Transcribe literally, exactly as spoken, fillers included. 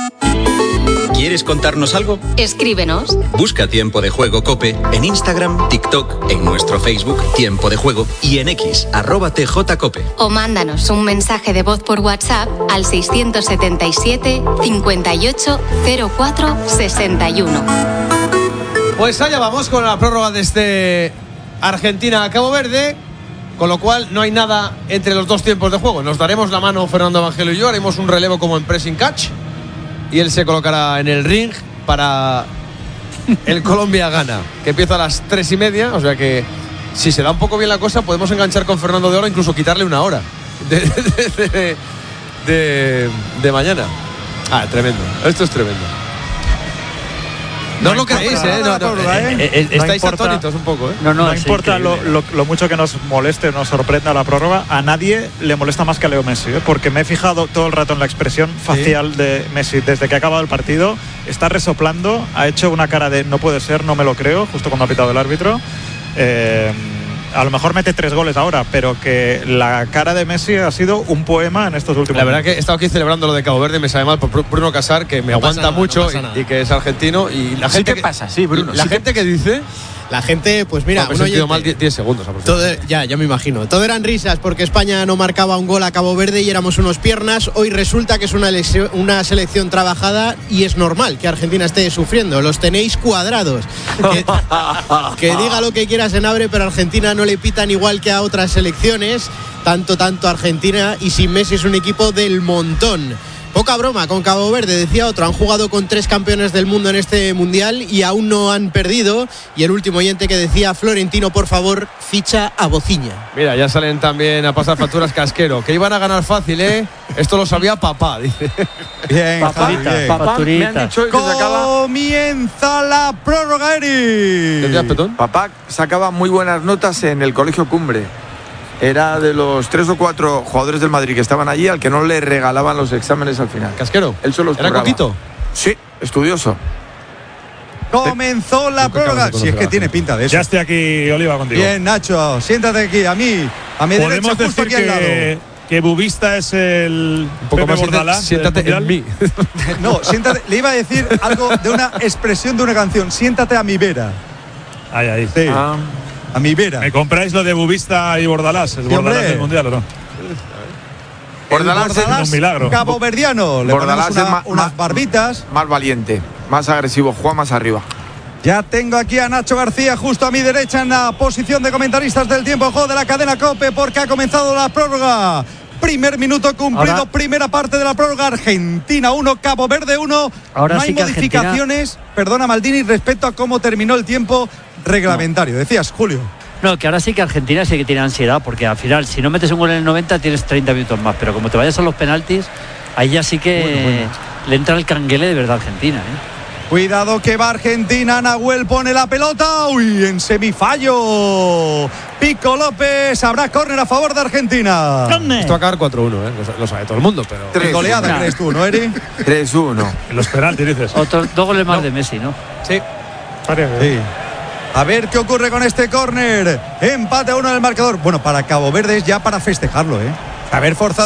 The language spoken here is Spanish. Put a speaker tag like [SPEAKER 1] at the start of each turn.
[SPEAKER 1] ¿Quieres contarnos algo?
[SPEAKER 2] Escríbenos.
[SPEAKER 1] Busca Tiempo de Juego COPE en Instagram, TikTok, en nuestro Facebook Tiempo de Juego y en X, arroba tjcope.
[SPEAKER 2] O mándanos un mensaje de voz por WhatsApp al seiscientos setenta y siete, cincuenta y ocho, cero cuatro, sesenta y uno.
[SPEAKER 3] Pues allá vamos con la prórroga desde Argentina a Cabo Verde, con lo cual no hay nada entre los dos tiempos de juego. Nos daremos la mano Fernando Evangelio y yo, haremos un relevo como en pressing catch y él se colocará en el ring para el Colombia-Ghana, que empieza a las tres y media, o sea que si se da un poco bien la cosa podemos enganchar con Fernando de Oro, incluso quitarle una hora de, de, de, de, de mañana. Ah, tremendo, esto es tremendo. No, no lo creéis, ¿eh? No, no, eh, eh, eh, estáis
[SPEAKER 4] importa,
[SPEAKER 3] atónitos un poco, ¿eh?
[SPEAKER 4] No, no, no importa lo, lo, lo mucho que nos moleste, nos sorprenda la prórroga, a nadie le molesta más que a Leo Messi, ¿eh? Porque me he fijado todo el rato en la expresión facial ¿sí? de Messi desde que ha acabado el partido. Está resoplando, ha hecho una cara de no puede ser, no me lo creo, justo cuando ha pitado el árbitro. Eh, a lo mejor mete tres goles ahora, pero que la cara de Messi ha sido un poema en estos últimos
[SPEAKER 3] La verdad
[SPEAKER 4] minutos.
[SPEAKER 3] que he estado aquí celebrando lo de Cabo Verde, me sabe mal por Bruno Casar, que me no aguanta nada, mucho no y, y que es argentino. Y la
[SPEAKER 5] sí
[SPEAKER 3] gente
[SPEAKER 5] te
[SPEAKER 3] que
[SPEAKER 5] pasa, sí, Bruno.
[SPEAKER 3] La
[SPEAKER 5] sí
[SPEAKER 3] gente
[SPEAKER 5] te...
[SPEAKER 3] que dice...
[SPEAKER 5] La gente, pues mira,
[SPEAKER 3] no, uno mal diez segundos
[SPEAKER 5] todo, ya, ya me imagino. Todo eran risas porque España no marcaba un gol a Cabo Verde y éramos unos piernas. Hoy resulta que es una, lección, una selección trabajada y es normal que Argentina esté sufriendo. Los tenéis cuadrados. Que, que diga lo que quiera Senabre, pero a Argentina no le pitan igual que a otras selecciones. Tanto, tanto Argentina, y sin Messi es un equipo del montón. Poca broma con Cabo Verde, decía otro. Han jugado con tres campeones del mundo en este mundial y aún no han perdido. Y el último oyente que decía: Florentino, por favor, ficha a Bociña.
[SPEAKER 3] Mira, ya salen también a pasar facturas Casquero, que iban a ganar fácil, ¿eh? Esto lo sabía papá, dice.
[SPEAKER 6] Bien,
[SPEAKER 7] Papá,
[SPEAKER 6] bien.
[SPEAKER 7] papá me han dicho que
[SPEAKER 6] Comienza
[SPEAKER 7] sacaba...
[SPEAKER 6] la prórroga, Eri.
[SPEAKER 3] ¿Decías, Petón?
[SPEAKER 7] Papá sacaba muy buenas notas en el Colegio Cumbre. Era de los tres o cuatro jugadores del Madrid que estaban allí al que no le regalaban los exámenes al final.
[SPEAKER 3] ¿Casquero?
[SPEAKER 7] Él solo
[SPEAKER 3] ¿Era coquito?
[SPEAKER 7] Sí, estudioso.
[SPEAKER 6] Comenzó la prórroga. Si es que tiene pinta de eso.
[SPEAKER 4] Ya estoy aquí, Oliva, contigo.
[SPEAKER 6] Bien, Nacho, siéntate aquí, a mí, a mi derecha,
[SPEAKER 4] Podemos
[SPEAKER 6] justo
[SPEAKER 4] decir
[SPEAKER 6] aquí al lado.
[SPEAKER 4] que, que Bubista es el
[SPEAKER 3] Un poco
[SPEAKER 4] Pepe
[SPEAKER 3] más
[SPEAKER 4] Bordalás.
[SPEAKER 3] siéntate en mí.
[SPEAKER 6] No, siéntate, le iba a decir algo de una expresión de una canción. Siéntate a mi vera.
[SPEAKER 4] Ahí, ahí.
[SPEAKER 6] Sí.
[SPEAKER 7] Ah.
[SPEAKER 6] A mi vera.
[SPEAKER 4] ¿Me compráis lo de Bubista y Bordalás? El
[SPEAKER 6] Sí,
[SPEAKER 4] Bordalás
[SPEAKER 6] hombre.
[SPEAKER 4] del Mundial, ¿o no?
[SPEAKER 7] Bordalás,
[SPEAKER 6] Bordalás,
[SPEAKER 4] un milagro.
[SPEAKER 6] caboverdiano. Le
[SPEAKER 7] Bordalás
[SPEAKER 6] ponemos una,
[SPEAKER 7] es ma-
[SPEAKER 6] unas
[SPEAKER 7] ma-
[SPEAKER 6] barbitas.
[SPEAKER 7] más valiente, más agresivo, juega más arriba.
[SPEAKER 6] Ya tengo aquí a Nacho García justo a mi derecha en la posición de comentaristas del tiempo de juego de la cadena COPE, porque ha comenzado la prórroga. Primer minuto cumplido,
[SPEAKER 8] Ahora,
[SPEAKER 6] primera parte de la prórroga. Argentina uno, Cabo Verde uno.
[SPEAKER 8] Ahora
[SPEAKER 6] no hay
[SPEAKER 8] sí que
[SPEAKER 6] modificaciones, perdona Maldini, respecto a cómo terminó el tiempo reglamentario. No. Decías, Julio.
[SPEAKER 8] No, que ahora sí que Argentina sí que tiene ansiedad, porque al final, si no metes un gol en el noventa, tienes treinta minutos más. Pero como te vayas a los penaltis, ahí ya sí que bueno, bueno. le entra el canguele de verdad a Argentina, ¿eh?
[SPEAKER 6] Cuidado que va Argentina, Nahuel pone la pelota, uy, en semifallo. Pico López, habrá córner a favor de Argentina.
[SPEAKER 3] Esto va a acabar cuatro uno, ¿eh? Lo, lo sabe todo el mundo, pero...
[SPEAKER 6] Tres goleada,
[SPEAKER 8] uno.
[SPEAKER 6] crees tú, ¿no, Eri?
[SPEAKER 7] tres uno.
[SPEAKER 4] En los penaltis, dices.
[SPEAKER 8] Otros dos goles más
[SPEAKER 3] No.
[SPEAKER 8] de Messi, ¿no?
[SPEAKER 3] Sí.
[SPEAKER 6] Sí. A ver qué ocurre con este córner. Empate a uno en el marcador. Bueno, para Cabo Verde es ya para festejarlo, ¿eh? Haber forzado